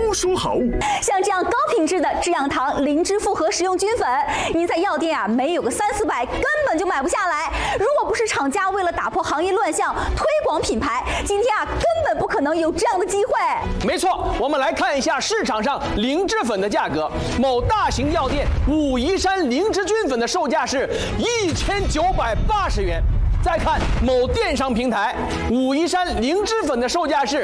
都说好。 像这样高品质的制氧堂灵芝复合食用菌粉，您在药店没有个300-400根本就买不下来。如果不是厂家为了打破行业乱象，推广品牌，今天根本不可能有这样的机会。 没错，我们来看一下市场上灵芝粉的价格。某大型药店武夷山灵芝菌粉的售价是1980元。再看某电商平台，武夷山灵芝粉的售价是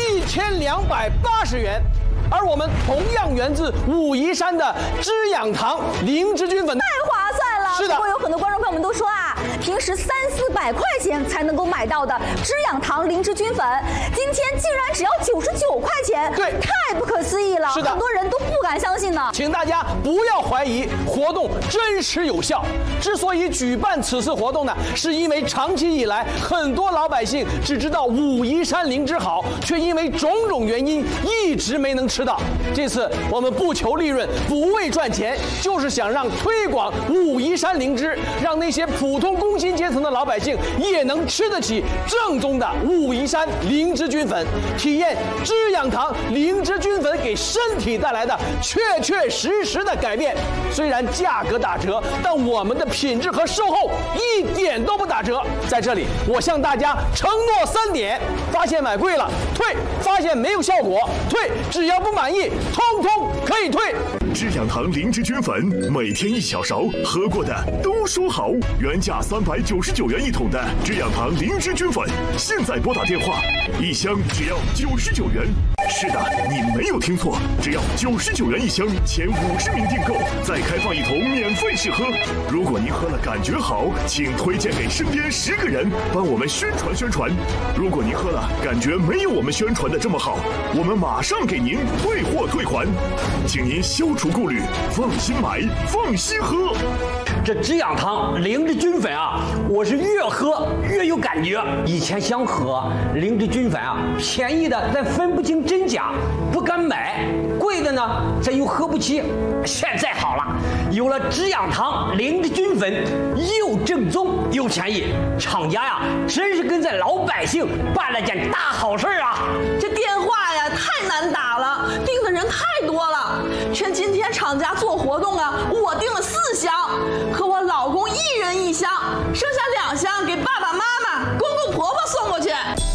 1280元。而我们同样源自武夷山的知养堂灵芝菌粉太划算了。 是的， 不过有很多观众朋友们都说平时300-400块钱才能够买到的知养堂灵芝菌粉，今天竟然只要99块钱， 对， 太不可思议了。 是的， 很多人都不敢相信呢。 请大家不要怀疑，活动真实有效。之所以举办此次活动呢，是因为长期以来很多老百姓只知道武夷山灵芝好，却因为种种原因一直没能吃到。这次我们不求利润，不为赚钱，就是想让推广武夷山灵芝，让那些普通工薪阶层的老百姓也能吃得起正宗的武夷山灵芝菌粉，体验知养堂灵芝菌粉给身体带来的确确实实的改变。虽然价格打折，但我们的品质和售后一点都不打折。在这里，我向大家承诺3点：发现买贵了退，发现没有效果退，只要不满意，通通可以退。 知养堂灵芝菌粉，每天1小勺，喝过的都说好。原价399元1桶的知养堂灵芝菌粉，现在拨打电话，1箱只要99元。是的，你没有听错，只要99元1箱，前50名订购，再开放1桶免费试喝。如果您喝了感觉好，请推荐给身边10个人，帮我们宣传宣传。如果您喝了感觉没有我们宣传的这么好，我们马上给您退货退款。请您消除顾虑，放心买，放心喝。 这知养堂灵芝菌粉我是越喝越有感觉。以前想喝灵芝菌粉便宜的咱分不清真假，不敢买；贵的呢，咱又喝不起。现在好了，有了知养堂灵芝菌粉，又正宗又便宜，厂家真是跟咱老百姓办了件大好事这电话太难打了，订的人太多了。趁今天厂家做活动我订了4箱，和我老公1人1箱，剩下2箱给爸爸妈妈、公公婆婆送过去。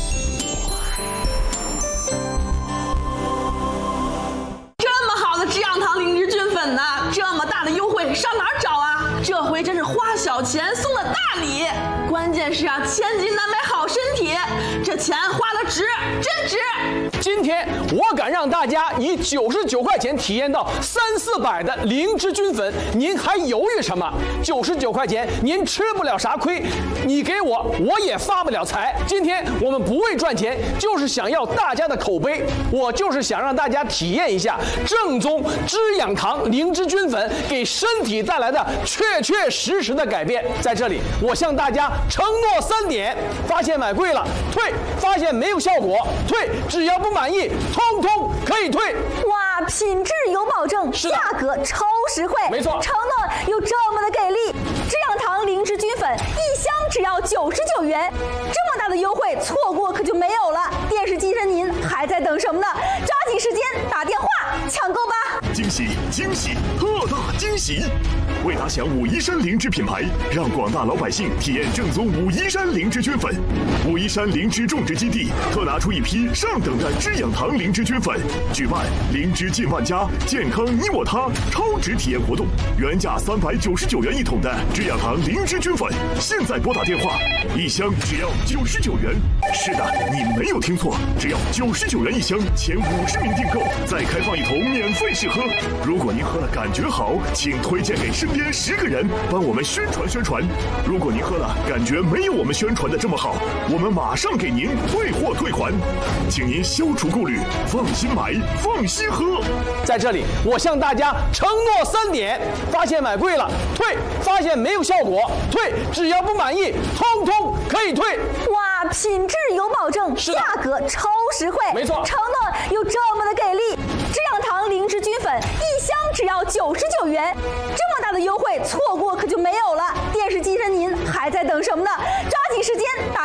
这么好的知养堂灵芝菌粉这么大的优惠上哪儿找这回真是花小钱送了大礼，关键是千金难买好身体，这钱花得值，真值。 今天我敢让大家以99块钱体验到300-400的灵芝菌粉，您还犹豫什么？99块钱您吃不了啥亏，你给我也发不了财。今天我们不为赚钱，就是想要大家的口碑，我就是想让大家体验一下正宗知养堂灵芝菌粉给身体带来的确确实实的改变。在这里，我向大家承诺3点：发现买贵了退，发现没有效果退，只要不满意，通通可以退。 哇，品质有保证，价格超实惠， 没错， 承诺有这么的给力。知养堂灵芝菌粉1箱只要99元，这么大的优惠，错过可就没有了。电视机前您还在等什么呢？抓紧时间打电话抢购吧！ 惊喜惊喜，特大惊喜！为打响武夷山灵芝品牌，让广大老百姓体验正宗武夷山灵芝菌粉，武夷山灵芝种植基地特拿出一批上等的知养堂灵芝菌粉，举办灵芝进万家，健康你我他超值体验活动。原价399元1桶的知养堂灵芝菌粉，现在拨打电话，1箱只要99元。是的，你没有听错，只要99元1箱，前50名订购，再开放1桶免费试喝。如果您喝了感觉好，请推荐给身边10个人，帮我们宣传宣传。如果您喝了感觉没有我们宣传的这么好，我们马上给您退货退款。请您消除顾虑，放心买，放心喝。 在这里，我向大家承诺3点：发现买贵了退，发现没有效果退，只要不满意，通通可以退。 哇，品质有保证，价格超实惠， 没错， 承诺有这么的给力。知养堂灵芝菌粉1箱只要99元，这么大的优惠，错过可就没有了。电视机前您还在等什么呢？抓紧时间打